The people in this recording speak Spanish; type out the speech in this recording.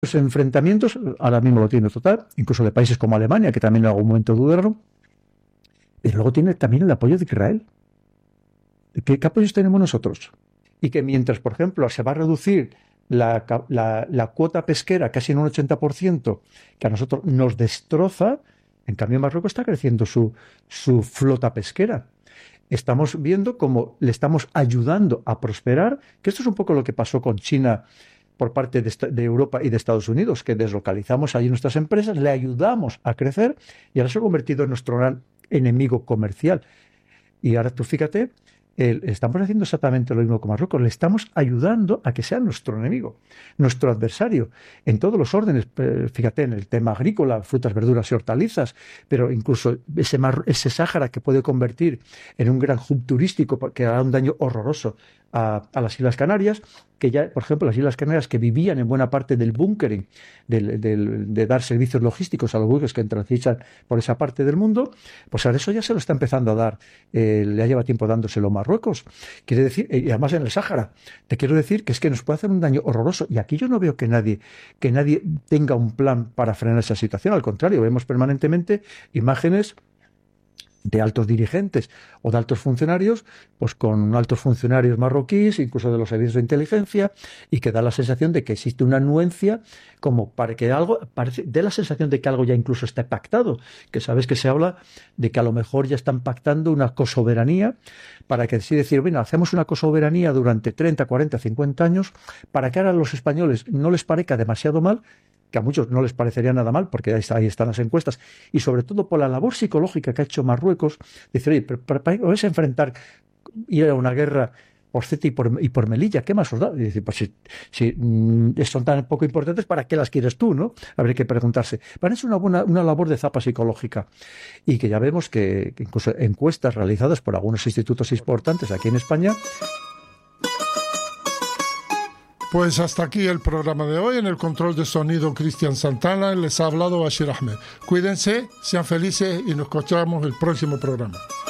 Los enfrentamientos, ahora mismo lo tiene total, incluso de países como Alemania, que también en algún momento dudaron, pero luego tiene también el apoyo de Israel. ¿Qué apoyos tenemos nosotros? Y que mientras, por ejemplo, se va a reducir la cuota pesquera casi en un 80%, que a nosotros nos destroza, en cambio Marruecos está creciendo su flota pesquera. Estamos viendo cómo le estamos ayudando a prosperar, que esto es un poco lo que pasó con China por parte de Europa y de Estados Unidos, que deslocalizamos allí nuestras empresas, le ayudamos a crecer y ahora se ha convertido en nuestro gran enemigo comercial. Y ahora tú fíjate, estamos haciendo exactamente lo mismo con Marruecos, le estamos ayudando a que sea nuestro enemigo, nuestro adversario, en todos los órdenes, fíjate, en el tema agrícola, frutas, verduras y hortalizas, pero incluso ese Sáhara que puede convertir en un gran hub turístico que hará un daño horroroso a las Islas Canarias, que ya, por ejemplo, las Islas Canarias que vivían en buena parte del búnkering, de dar servicios logísticos a los buques que transitan por esa parte del mundo, pues ahora eso ya se lo está empezando a dar, le lleva tiempo dándoselo a Marruecos. Quiere decir, y además en el Sáhara, te quiero decir que es que nos puede hacer un daño horroroso, y aquí yo no veo que nadie tenga un plan para frenar esa situación, al contrario, vemos permanentemente imágenes de altos dirigentes o de altos funcionarios, pues con altos funcionarios marroquíes, incluso de los servicios de inteligencia, y que da la sensación de que existe una anuencia como para que algo, dé la sensación de que algo ya incluso está pactado, que sabes que se habla de que a lo mejor ya están pactando una cosoberanía, para que así decir, bueno, hacemos una cosoberanía durante 30, 40, 50 años, para que ahora a los españoles no les parezca demasiado mal, que a muchos no les parecería nada mal, porque ahí están las encuestas, y sobre todo por la labor psicológica que ha hecho Marruecos, decir, oye, ¿para qué vais a enfrentar, ir a una guerra por Ceuta y por Melilla? ¿Qué más os da? Y decir, pues si son tan poco importantes, ¿para qué las quieres tú, no? Habría que preguntarse. Pero es una labor de zapa psicológica, y que ya vemos que incluso encuestas realizadas por algunos institutos importantes aquí en España. Pues hasta aquí el programa de hoy. En el control de sonido, Cristian Santana. Les ha hablado Bashir Ahmed. Cuídense, sean felices y nos escuchamos el próximo programa.